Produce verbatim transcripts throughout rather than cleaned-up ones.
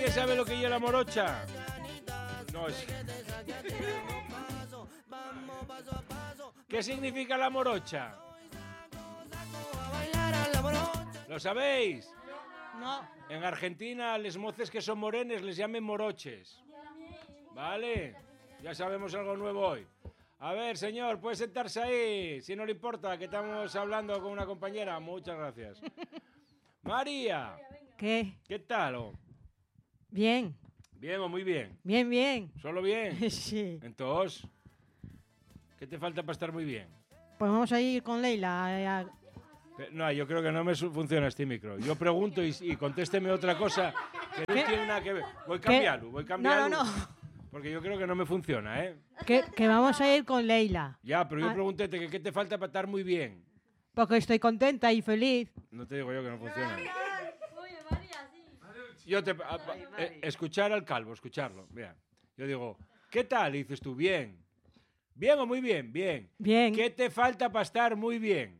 ¿Nadie sabe lo que es la morocha? No, es... ¿Qué significa la morocha? ¿Lo sabéis? No. En Argentina, les moces que son morenes les llamen moroches. ¿Vale? Ya sabemos algo nuevo hoy. A ver, señor, puede sentarse ahí, si no le importa, que estamos hablando con una compañera. Muchas gracias. María. ¿Qué? ¿Qué tal? Oh? Bien. Bien o muy bien. Bien, bien. ¿Solo bien? Sí. Entonces, ¿qué te falta para estar muy bien? Pues vamos a ir con Leila. A... No, yo creo que no me funciona este micro. Yo pregunto y, y contésteme otra cosa que no ¿Qué? tiene nada que ver. Voy a cambiarlo, voy a cambiarlo. No, no, no. Porque yo creo que no me funciona, ¿eh? Que, que vamos a ir con Leila. Ya, pero yo Ah. pregunté que qué te falta para estar muy bien. Porque estoy contenta y feliz. No te digo yo que no funciona. Yo te, a- a- eh, escuchar al calvo, escucharlo. Mira, yo digo, ¿qué tal? Y dices tú, bien. ¿Bien o muy bien? Bien. Bien. ¿Qué te falta para estar muy bien?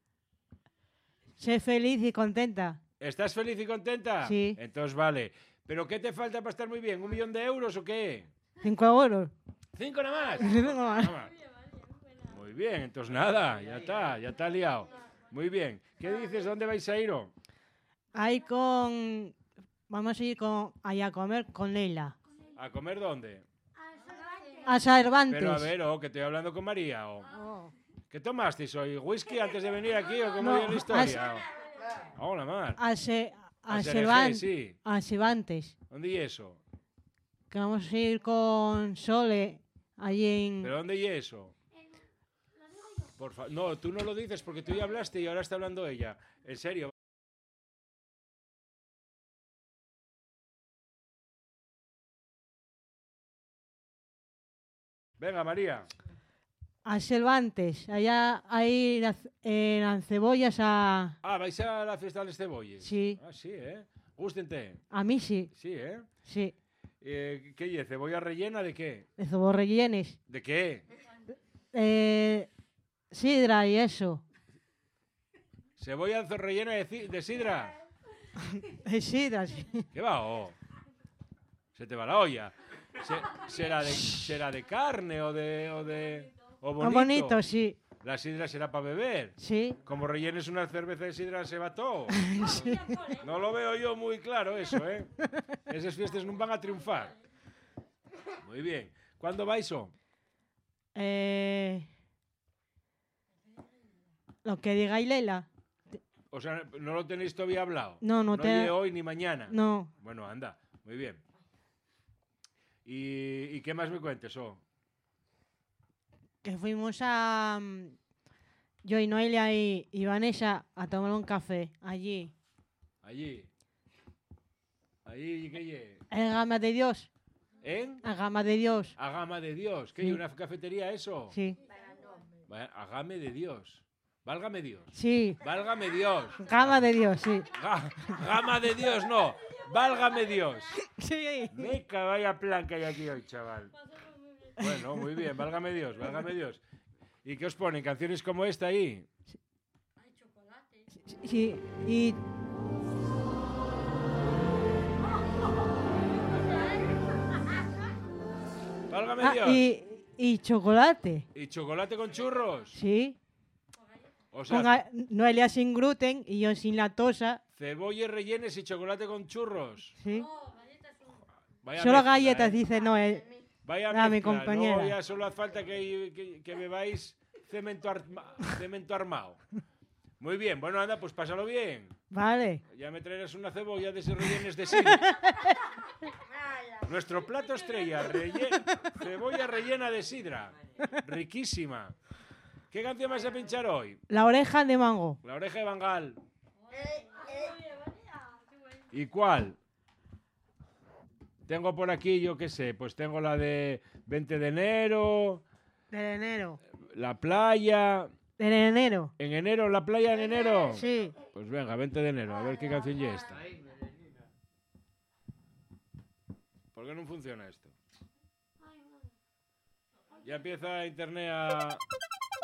Ser feliz y contenta. ¿Estás feliz y contenta? Sí. Entonces vale. ¿Pero qué te falta para estar muy bien? ¿Un millón de euros o qué? Cinco euros. ¿Cinco nada más? Cinco más. Nada más. Muy bien, entonces nada, ya está, ya está liado. Muy bien. ¿Qué dices? ¿Dónde vais a ir? Oh? Ahí con... Vamos a ir con... allá a comer con Leila. ¿A comer dónde? A Cervantes. Pero a ver, oh, que estoy hablando con María. Oh. Oh. ¿Qué tomasteis hoy? ¿Whisky antes de venir aquí o cómo No, iba la historia? Oh. Hola, mar. A, Ce- a, A Cervan- Cerejé, sí. a Cervantes. ¿Dónde y eso? Que vamos a ir con Sole allí en... ¿Pero dónde y eso? Por fa- no, tú no lo dices porque tú ya hablaste y ahora está hablando ella. En serio. Venga, María. A Cervantes. Allá ahí en las cebollas a... Ah, vais a la fiesta de las cebollas. Sí. Ah, sí, ¿eh? Gústente. A mí sí. Sí, ¿eh? Sí. eh ¿Qué y cebolla rellena de qué? De cebollas. ¿De qué? Eh, sidra y eso. ¿Cebolla rellena de, ci- de sidra? De sidra, sí. ¿Qué va? Oh. Se te va la olla. Se- ¿Será, de, ¿Será de carne o de... o de o bonito? Bonito, sí. La sidra será para beber. Sí. Como rellenes una cerveza de sidra se va todo. Sí. No lo veo yo muy claro eso, ¿eh? Esas fiestas no van a triunfar. Muy bien. ¿Cuándo vais? Oh? Eh, lo que diga Leila. O sea, ¿no lo tenéis todavía hablado? No, no No te- llegue hoy ni mañana. No. Bueno, anda. Muy bien. ¿Y, y qué más me cuentes? Oh? Que fuimos a... mm, Yo y Noelia y, y Vanessa a tomar un café allí. Allí. Allí, ¿qué lle? En Gama de Dios. ¿En? A Gama de Dios. A Gama de Dios. ¿Qué? Sí. ¿Una cafetería eso? Sí. Va- Agame de Dios. Válgame Dios. Sí. Válgame Dios. Gama de Dios, sí. Ga- Gama de Dios, no. Válgame Dios. Sí. Meca, vaya plan que hay aquí hoy, chaval. Bueno, muy bien. Válgame Dios, válgame Dios. ¿Y qué os ponen? ¿Canciones como esta ahí? Sí. Y Válgame ah, Dios. y, y chocolate. ¿Y chocolate con churros? Sí. O sea, Con a- Noelia sin gluten y yo sin lactosa. cebollas rellenes y chocolate con churros. Sí. Vaya Solo mezcla, galletas, ¿eh? dice Noel. Vaya Ah, mi mezcla. compañera. Luego ya solo hace falta que, que, que bebáis cemento, arma- cemento armado. Muy bien, bueno, anda, pues pásalo bien. Vale. Ya me traerás una cebolla de esos rellenes de sidra. Nuestro plato estrella, relle- cebolla rellena de sidra. Riquísima. ¿Qué canción vas a pinchar hoy? La oreja de mango. La oreja de Bangal. ¿Y cuál? Tengo por aquí, yo qué sé, pues tengo la de veinte de enero, Del enero. la playa. Del enero. ¿En enero? ¿La playa en enero? Sí. Pues venga, veinte de enero, a ver qué canción ya está. ¿Por qué no funciona esto? Ya empieza internet a...